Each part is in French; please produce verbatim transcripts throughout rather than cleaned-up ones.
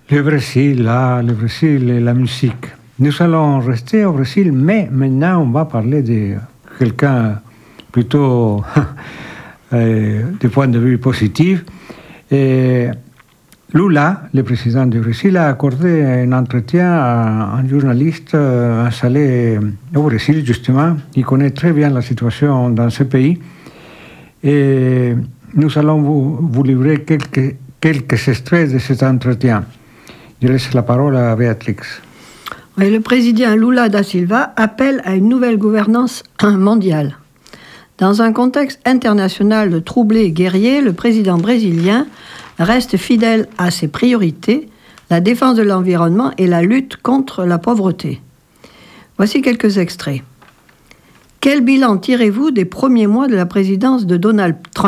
Le Brésil, là, le Brésil et la musique. Nous allons rester au Brésil, mais maintenant on va parler de quelqu'un plutôt euh, du point de vue positif. Et Lula, le président du Brésil, a accordé un entretien à un journaliste installé au Brésil, justement. Il connaît très bien la situation dans ce pays. Et nous allons vous, vous livrer quelques, quelques extraits de cet entretien. Je laisse la parole à Béatrix. Oui, le président Lula da Silva appelle à une nouvelle gouvernance mondiale. Dans un contexte international troublé et guerrier, le président brésilien reste fidèle à ses priorités, la défense de l'environnement et la lutte contre la pauvreté. Voici quelques extraits. Quel bilan tirez-vous des premiers mois de la présidence de Donald Trump ?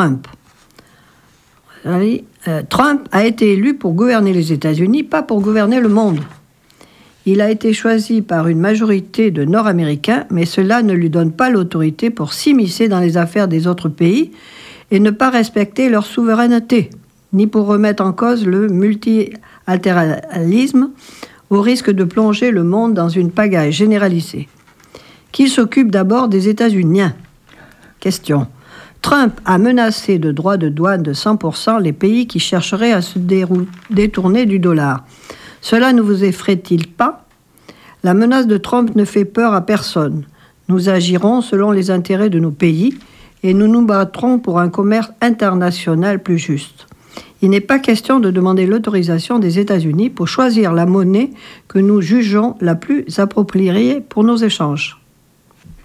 Trump a été élu pour gouverner les États-Unis, pas pour gouverner le monde. Il a été choisi par une majorité de Nord-Américains, mais cela ne lui donne pas l'autorité pour s'immiscer dans les affaires des autres pays et ne pas respecter leur souveraineté, ni pour remettre en cause le multilatéralisme au risque de plonger le monde dans une pagaille généralisée. Qui s'occupe d'abord des États-Unis ? Question. Trump a menacé de droits de douane de cent pour cent les pays qui chercheraient à se dérou- détourner du dollar. Cela ne vous effraie-t-il pas ? La menace de Trump ne fait peur à personne. Nous agirons selon les intérêts de nos pays et nous nous battrons pour un commerce international plus juste. Il n'est pas question de demander l'autorisation des États-Unis pour choisir la monnaie que nous jugeons la plus appropriée pour nos échanges.